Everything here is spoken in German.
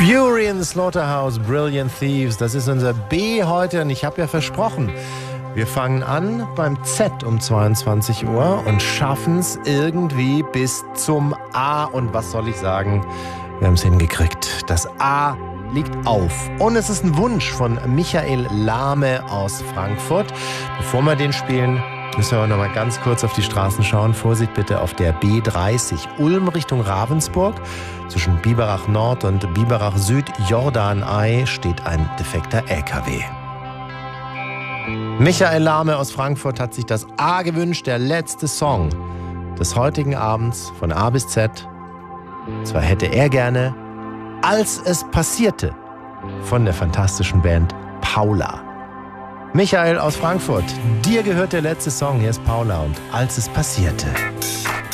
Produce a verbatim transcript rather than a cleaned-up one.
Fury in the Slaughterhouse, Brilliant Thieves, das ist unser B heute und ich habe ja versprochen, wir fangen an beim Z um zweiundzwanzig Uhr und schaffen es irgendwie bis zum A und was soll ich sagen, wir haben es hingekriegt. Das A liegt auf und es ist ein Wunsch von Michael Lahme aus Frankfurt. Bevor wir den spielen, müssen wir aber noch mal ganz kurz auf die Straßen schauen. Vorsicht bitte auf der B dreißig Ulm Richtung Ravensburg. Zwischen Biberach Nord und Biberach Süd Jordanei steht ein defekter L K W. Michael Lahme aus Frankfurt hat sich das A gewünscht, der letzte Song des heutigen Abends von A bis Z. Zwar hätte er gerne Als es passierte von der fantastischen Band Paula. Michael aus Frankfurt, dir gehört der letzte Song. Hier ist Paula und Als es passierte.